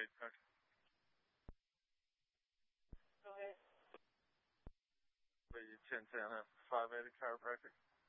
doctor. Go ahead. But you 1010 580 chiropractic.